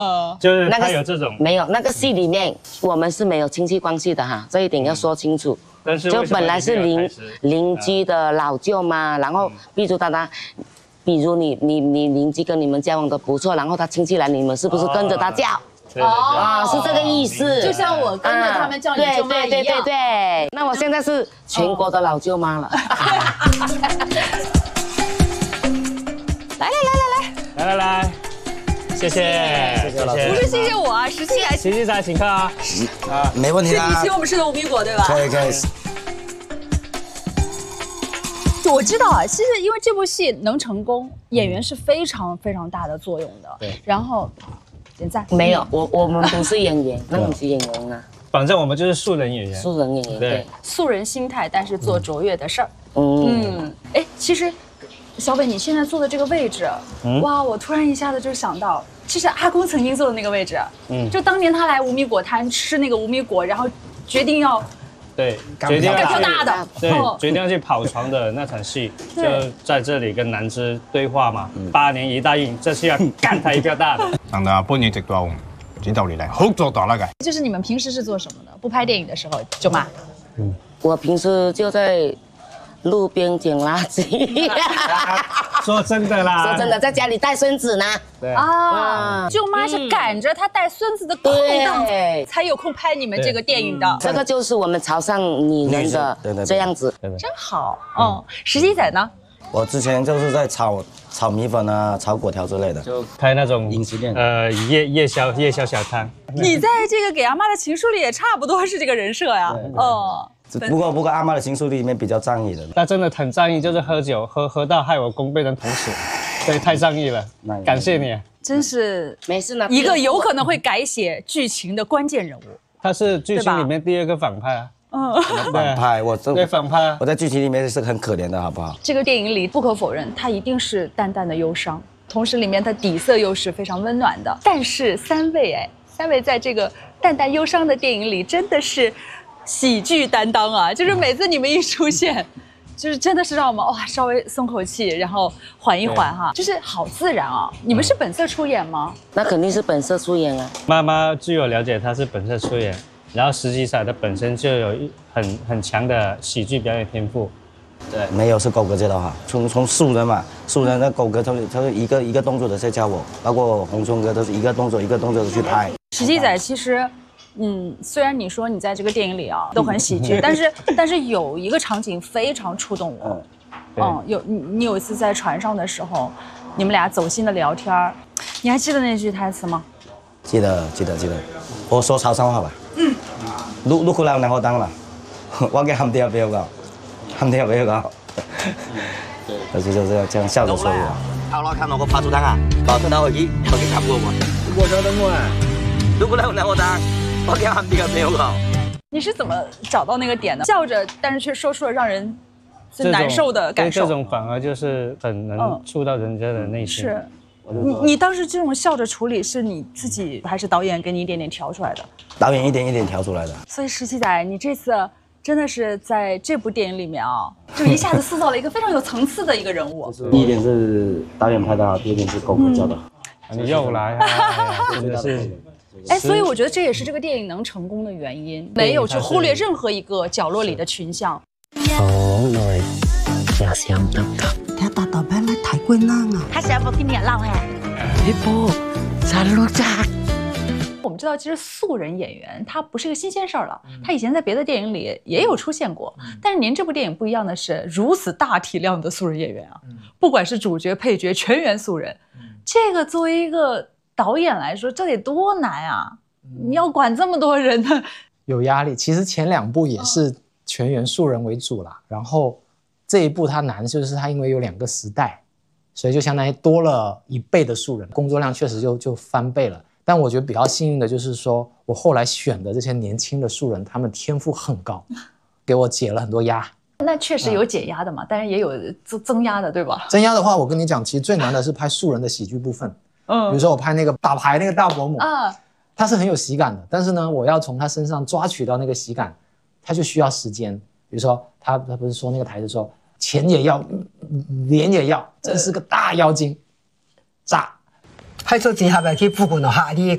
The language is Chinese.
就是他有这种没有那个戏里面我们是没有亲戚关系的哈，这一点要说清楚。 但是就本来是邻居的老舅妈，然后比如你邻居跟你们交往的不错，然后他亲戚来，你们是不是跟着他叫？啊，是这个意思。 就像我跟着他们叫你舅妈一样。 对。那我现在是全国的老舅妈了。 来，谢谢。 不是谢谢我啊，是 17仔请客啊。 没问题啦。 是你请我们吃的无米果对吧？ 可以。 我知道啊，其实因为这部戏能成功，演员是非常非常大的作用的。 对。 然后，点赞。 没有，我们不是演员，那不是演员啊。 反正我们就是素人演员。 素人演员，对。 素人心态，但是做卓越的事儿。哎，其实。小北，你现在坐的这个位置，哇！我突然一下子就想到，这是阿公曾经坐的那个位置。就当年他来无米果摊吃那个无米果，然后决定要决定干票大的， 决定要去跑船的那场戏，就在这里跟南芝对话嘛。8年一答应，这次要干他一票大的。 但係搬嘢直到剪就嚟嚟，好做大啦嘅。 就是你们平時是做什么的？不拍电影的时候，舅妈。 我平时就在。路边捡垃圾， 说真的啦， 说真的，在家里带孙子呢。 对啊，舅妈是赶着她带孙子的空档才有空拍你们这个电影的。 这个就是我们潮汕女人的这样子， 真好。17仔呢？ 我之前就是在炒米粉啊，炒粿条之类的， 就拍那种饮食店， 夜宵小摊。 你在这个给阿妈的情书里也差不多是这个人设呀。 不过阿妈的情书里面比较仗义的， 他真的很仗义，就是喝酒喝到害我公被人捅死，所以太仗义了。感谢你， 真是没事呢。 一个有可能会改写剧情的关键人物， 他是剧情里面第2个反派啊。 反派， 对反派， 我在剧情里面是很可怜的，好不好？ 这个电影里不可否认，它一定是淡淡的忧伤，同时里面的底色又是非常温暖的。但是三位在这个淡淡忧伤的电影里，真的是。喜剧担当啊，就是每次你们一出现，就是真的是让我们哇稍微松口气，然后缓一缓哈，就是好自然啊。你们是本色出演吗？ 那肯定是本色出演啊。 妈妈据我了解，她是本色出演，然后17仔他本身就有很强的喜剧表演天赋。 对，没有是狗哥这道哈，从素人嘛，素人那狗哥他是一个动作的在教我，包括洪冲哥都是一个动作的去拍。 17仔其实。虽然你说你在这个电影里啊都很喜剧，但是有一个场景非常触动我。你有一次在船上的时候，你们俩走心的聊天，你还记得那句台词吗？ 记得。我说潮汕话吧。录过来然后当了，我给他们不要搞，就这样笑着说我。後來看我個拍咗燈啊，我聽到我幾拍過喎。我覺得我錄過來然後當。我给他们没有搞。 你是怎么找到那个点的？笑着，但是却说出了让人最难受的感受。 这种反而就是很能触到人家的内心。 是，你当时这种笑着处理，是你自己还是导演给你一点点调出来的？ 导演一点一点调出来的。 所以17仔，你这次真的是在这部电影里面啊，就一下子塑造了一个非常有层次的一个人物。 第一点是导演拍的好，第二点是狗哥教的。 你又来啊！真的是。 所以我觉得这也是这个电影能成功的原因，没有去忽略任何一个角落里的群像。 好耐，又想得睇大豆餅咪睇過啦啊！ 他想不聽你浪哎， 你波查路扎。 我们知道，其实素人演员他不是个新鲜事儿了，他以前在别的电影里也有出现过。但是您这部电影不一样的是，如此大体量的素人演员啊，不管是主角、配角，全员素人。这个作为一个导演来说，这得多难啊！你要管这么多人呢， 有压力。其实前2部也是全员素人为主啦，然后这一部它难就是它因为有2个时代，所以就相当于多了1倍的素人，工作量确实就翻倍了。但我觉得比较幸运的就是说，我后来选的这些年轻的素人，他们天赋很高，给我解了很多压。 那确实有解压的嘛，但是也有增压的，对吧？ 增压的话，我跟你讲，其实最难的是拍素人的喜剧部分。比如说我拍那个打牌那个大伯母啊，他是很有喜感的，但是呢，我要从他身上抓取到那个喜感，他就需要时间。比如说他不是说那个台词说钱也要，脸也要，真是个大妖精，炸。 派出所係咪去附近度嚇啲